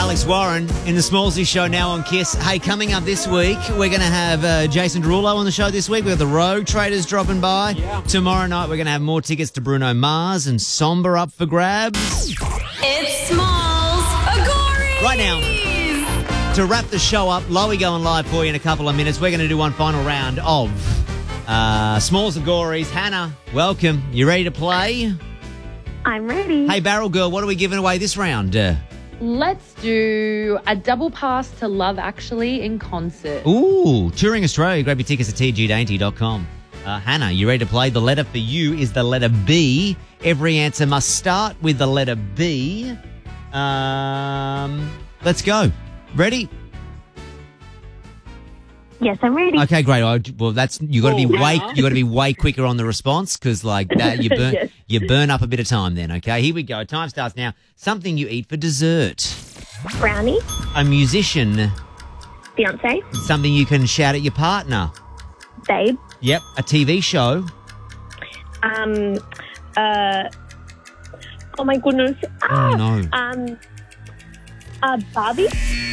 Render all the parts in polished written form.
Alex Warren in the Smallsy Show now on KISS. Hey, coming up this week, we're going to have Jason Derulo on the show this week. We've got the Rogue Traders dropping by. Yeah. Tomorrow night, we're going to have more tickets to Bruno Mars and Somber up for grabs. It's Smalls Agories! Right now, to wrap the show up, Lowy going live for you in a couple of minutes. We're going to do one final round of Smalls Agories. Hannah, welcome. You ready to play? I'm ready. Hey, Barrel Girl, what are we giving away this round? Let's do a double pass to Love Actually in concert. Ooh, Touring Australia. Grab your tickets at tgdainty.com. Hannah, you ready to play? The letter for you is the letter B. Every answer must start with the letter B. Let's go. Ready? Yes, I'm ready. Okay, great. Well, that's you got to be way quicker on the response because like that Yes. you burn up a bit of time. Then, okay, here we go. Time starts now. Something you eat for dessert. Brownie. A musician. Beyonce. Something you can shout at your partner. Babe. Yep. A TV show. Oh my goodness. Oh no. Barbie.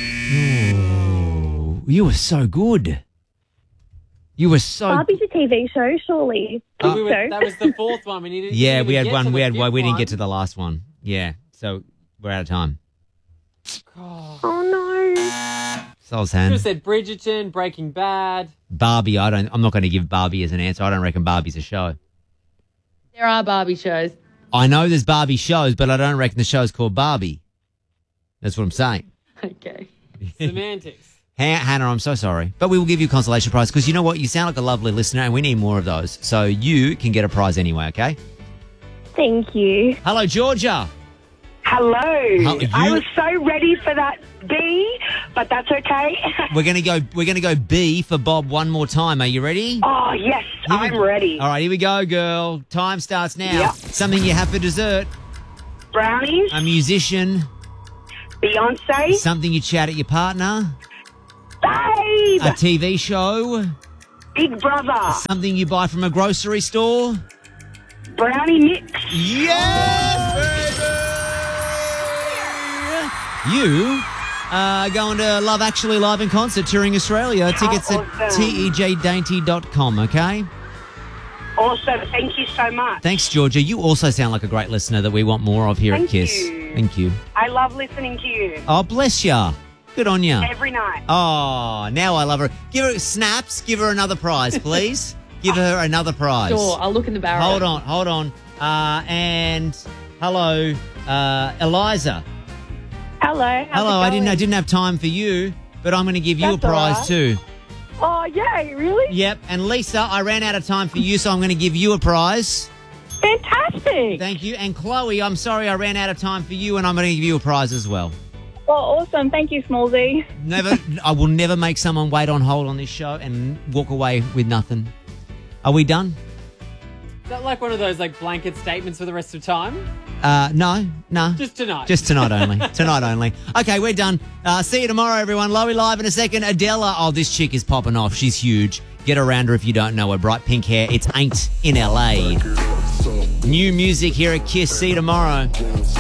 Oh, you were so good. You were so. Barbie's a TV show, surely. That was the fourth one. We needed. Yeah, we had one. We didn't one. get to the last one. Yeah, so we're out of time. Oh no. Soul's Should hand. have said Bridgerton, Breaking Bad. Barbie. I'm not going to give Barbie as an answer. I don't reckon Barbie's a show. There are Barbie shows. I know there's Barbie shows, but I don't reckon the show's called Barbie. That's what I'm saying. Okay. Semantics. Hannah, I'm so sorry. But we will give you a consolation prize because you know what? You sound like a lovely listener and we need more of those. So you can get a prize anyway, okay? Thank you. Hello, Georgia. Hello. I you- was so ready for that B, but that's okay. We're gonna go B for Bob one more time. Are you ready? Oh, yes, I'm ready. All right, here we go, girl. Time starts now. Yep. Something you have for dessert. Brownies, A musician. Beyonce, Something you chat at your partner. Babe, A TV show. Big Brother, Something you buy from a grocery store. Brownie Mix. Yes, baby! You are going to Love Actually live in concert touring Australia. Tickets at awesome. tejdainty.com, okay? Awesome, thank you so much. Thanks, Georgia. You also sound like a great listener that we want more of here at Thank KISS. you. Thank you. I love listening to you Oh, bless ya. Good on ya. every night. Oh, now I love her. Give her snaps. Give her another prize, please. Give her another prize. Sure, I'll look in the barrel. Hold on. And hello, Eliza. Hello. How's Hello, it I didn't have time for you, but I'm going to give you That's a prize all right. too. Oh, yay, really? Yep, and Lisa, I ran out of time for you, so I'm going to give you a prize. Fantastic. Thank you. And Chloe, I'm sorry I ran out of time for you, and I'm going to give you a prize as well. Oh, awesome. Thank you, Smallsy. I will never make someone wait on hold on this show and walk away with nothing. Are we done? Is that like one of those like blanket statements for the rest of time? No. Just tonight. Just tonight only. Tonight only. Okay, we're done. See you tomorrow, everyone. Lowy live in a second. Adela. Oh, this chick is popping off. She's huge. Get around her if you don't know her. Bright pink hair. It's Ain't in LA. New music here at KISS. See you tomorrow.